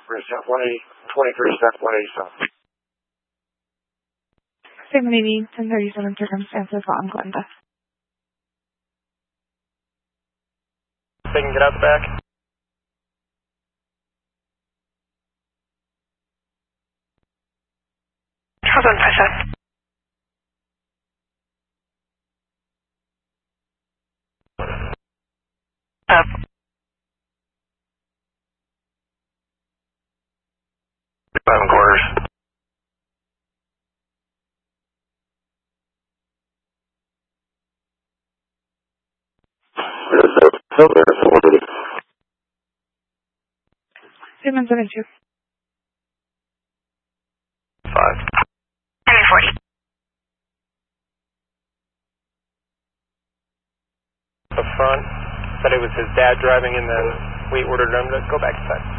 We're South 180, 23 South 180 South. Same Navy, 1037 circumstances on Glenda. They can get out the back. Hold on 57. Up. Quarters. Siemens 72. 5. Henry 40. Up front, said it was his dad driving, and then we ordered him to go back inside.